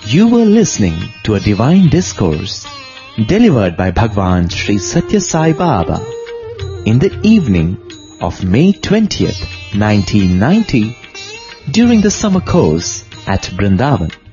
You were listening to a divine discourse delivered by Bhagwan Sri Satya Sai Baba in the evening of May 20th, 1990 during the summer course at Vrindavan.